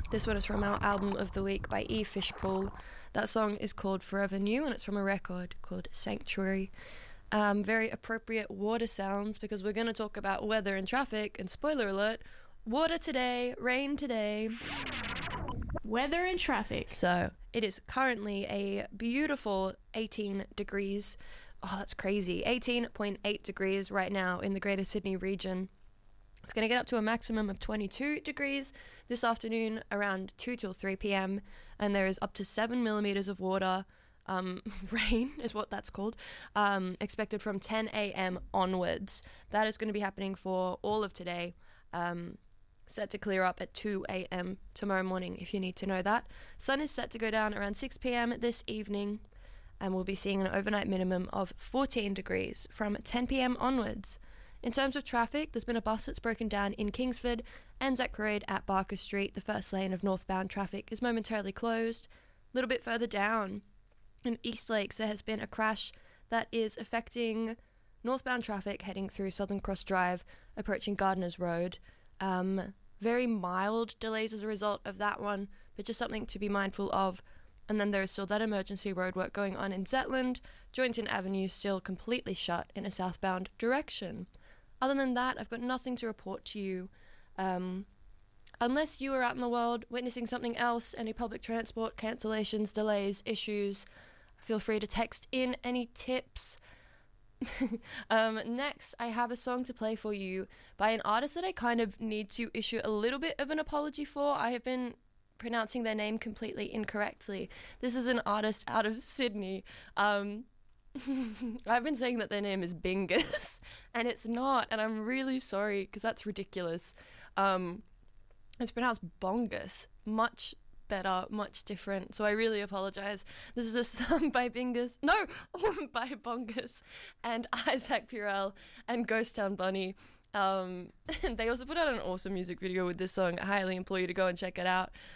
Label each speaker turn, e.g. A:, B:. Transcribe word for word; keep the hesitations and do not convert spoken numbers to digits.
A: This one is from our album of the week by E. Fishpool. That song is called Forever New, and it's from a record called Sanctuary. Um, very appropriate water sounds, because we're going to talk about weather and traffic, and spoiler alert, water today, rain today.
B: Weather and traffic.
A: So, it is currently a beautiful eighteen degrees. Oh, that's crazy. eighteen point eight degrees right now in the Greater Sydney region. It's going to get up to a maximum of twenty-two degrees this afternoon around two till three p.m. and there is up to seven millimetres of water, um, rain is what that's called, um, expected from ten a.m. onwards. That is going to be happening for all of today, um, set to clear up at two a.m. tomorrow morning if you need to know that. Sun is set to go down around six p.m. this evening, and we'll be seeing an overnight minimum of fourteen degrees from ten p.m. onwards. In terms of traffic, there's been a bus that's broken down in Kingsford, Anzac Road at Barker Street. The first lane of northbound traffic is momentarily closed. A little bit further down in East Lakes, there has been a crash that is affecting northbound traffic heading through Southern Cross Drive, approaching Gardeners Road. Um, very mild delays as a result of that one, but just something to be mindful of. And then there is still that emergency roadwork going on in Zetland. Joynton Avenue still completely shut in a southbound direction. Other than that, I've got nothing to report to you. Um, unless you are out in the world witnessing something else, any public transport cancellations, delays, issues, feel free to text in any tips. um, next, I have a song to play for you by an artist that I kind of need to issue a little bit of an apology for. I have been pronouncing their name completely incorrectly. This is an artist out of Sydney. Um... I've been saying that their name is Bingus, and it's not, and I'm really sorry, because that's ridiculous. Um, it's pronounced Bongus. Much better, much different, so I really apologise. This is a song by Bingus, no, by Bongus, and Isaac Purell, and Ghost Town Bunny. Um, they also put out an awesome music video with this song. I highly implore you to go and check it out.